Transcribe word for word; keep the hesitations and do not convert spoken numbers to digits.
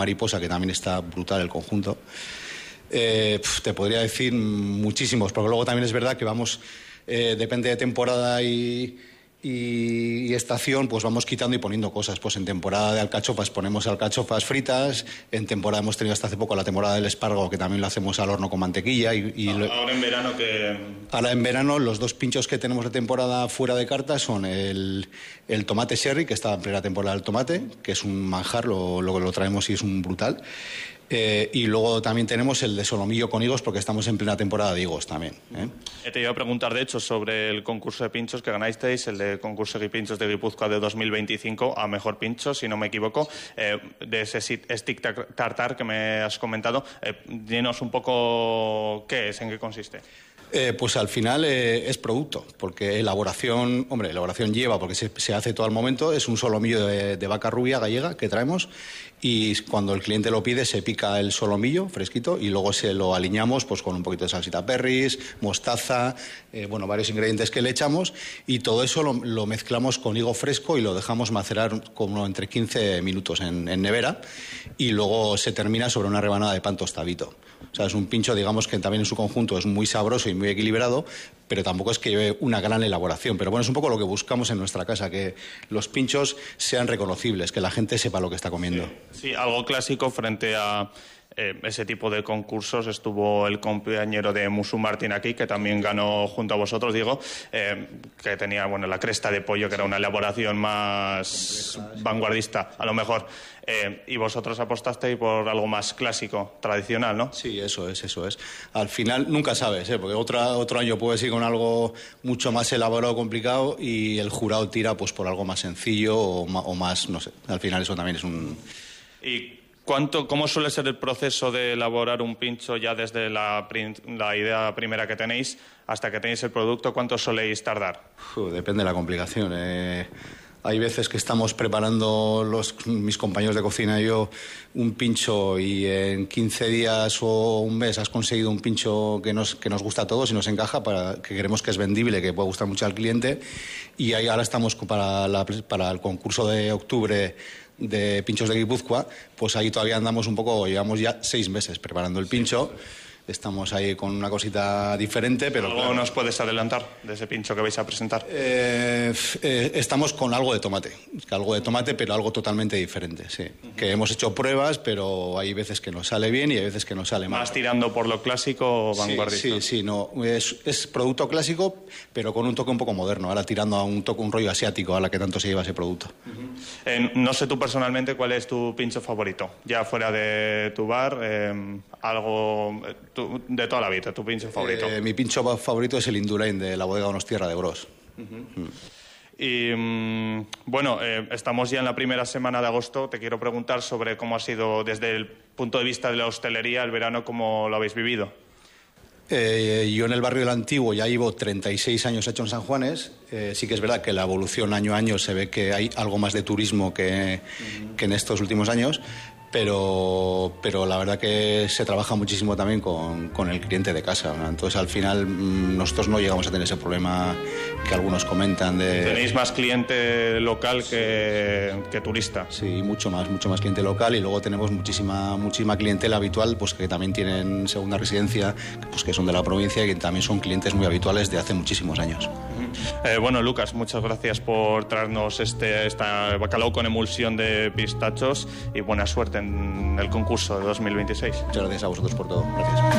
Mariposa, que también está brutal el conjunto. Eh, te podría decir muchísimos, porque luego también es verdad que vamos, eh, depende de temporada y, y, y estación, pues vamos quitando y poniendo cosas. Pues en temporada de alcachofas ponemos alcachofas fritas, en temporada hemos tenido hasta hace poco la temporada del espárrago, que también lo hacemos al horno con mantequilla. Y, y ahora lo... en verano que... Ahora en verano los dos pinchos que tenemos de temporada fuera de carta son el, el tomate sherry, que está en plena temporada del tomate, que es un manjar, lo, lo, lo traemos y es un brutal. Eh, y luego también tenemos el de solomillo con higos, porque estamos en plena temporada de higos también, ¿eh? Te iba a preguntar, de hecho, sobre el concurso de pinchos que ganasteis, el de concurso de pinchos de Guipúzcoa de dos mil veinticinco, a mejor pincho, si no me equivoco, eh, de ese stick tartar que me has comentado. Eh, dinos un poco qué es, en qué consiste. Eh, pues al final eh, es producto, porque elaboración, hombre, elaboración lleva, porque se, se hace todo al momento, es un solomillo de, de vaca rubia gallega que traemos, y cuando el cliente lo pide se pica el solomillo fresquito y luego se lo aliñamos pues con un poquito de salsita perris, mostaza, eh, bueno, varios ingredientes que le echamos, y todo eso lo, lo mezclamos con higo fresco y lo dejamos macerar como entre quince minutos en, en nevera, y luego se termina sobre una rebanada de pan tostadito. O sea, es un pincho, digamos, que también en su conjunto es muy sabroso y muy equilibrado, pero tampoco es que lleve una gran elaboración. Pero bueno, es un poco lo que buscamos en nuestra casa, que los pinchos sean reconocibles, que la gente sepa lo que está comiendo. Sí, sí, algo clásico frente a eh, ese tipo de concursos. Estuvo el compañero de Musu Martín aquí, que también ganó junto a vosotros, digo, eh, que tenía, bueno, la cresta de pollo, que era una elaboración más vanguardista, a lo mejor. Eh, y vosotros apostasteis por algo más clásico, tradicional, ¿no? Sí, eso es, eso es. Al final nunca sabes, ¿eh? Porque otra, otro año puedes ir con algo mucho más elaborado, complicado, y el jurado tira pues por algo más sencillo o, ma, o más, no sé. Al final eso también es un... ¿Y cuánto, cómo suele ser el proceso de elaborar un pincho ya desde la, la idea primera que tenéis hasta que tenéis el producto? ¿Cuánto soléis tardar? Uf, depende de la complicación, eh... Hay veces que estamos preparando los, mis compañeros de cocina y yo un pincho, y en quince días o un mes has conseguido un pincho que nos, que nos gusta a todos y nos encaja, para, que creemos que es vendible, que puede gustar mucho al cliente. Y ahí ahora estamos para, la, para el concurso de octubre de pinchos de Guipúzcoa, pues ahí todavía andamos un poco, llevamos ya seis meses preparando el pincho. Estamos ahí con una cosita diferente, pero... ¿Algo claro, nos puedes adelantar de ese pincho que vais a presentar? Eh, eh, estamos con algo de tomate, algo de tomate, pero algo totalmente diferente, sí. Uh-huh. Que hemos hecho pruebas, pero hay veces que nos sale bien y hay veces que nos sale mal. ¿Más tirando por lo clásico o vanguardista? Sí, sí, sí, no. Es, es producto clásico, pero con un toque un poco moderno. Ahora tirando a un toque, un rollo asiático, a la que tanto se lleva ese producto. Uh-huh. eh, no sé tú personalmente cuál es tu pincho favorito, ya fuera de tu bar, eh, algo... Tu, de toda la vida, tu pincho favorito. Eh, mi pincho favorito es el Indurain de la bodega Donostierra de Gros. Uh-huh. Mm. Y mm, bueno, eh, estamos ya en la primera semana de agosto. Te quiero preguntar sobre cómo ha sido desde el punto de vista de la hostelería el verano, cómo lo habéis vivido. Eh, yo en el barrio del Antiguo ya llevo treinta y seis años hecho en San Juanes. Eh, sí que es verdad que la evolución año a año se ve que hay algo más de turismo que, uh-huh. que en estos últimos años. Pero, pero la verdad que se trabaja muchísimo también con, con el cliente de casa, ¿no? Entonces al final mmm, nosotros no llegamos a tener ese problema que algunos comentan de... ¿Tenéis más cliente local que, que turista? Sí, mucho más, mucho más cliente local, y luego tenemos muchísima, muchísima clientela habitual, pues que también tienen segunda residencia, pues que son de la provincia y que también son clientes muy habituales de hace muchísimos años. Eh, bueno, Lucas, muchas gracias por traernos este esta bacalao con emulsión de pistachos, y buena suerte en el concurso de dos mil veintiséis. Muchas gracias a vosotros por todo. Gracias.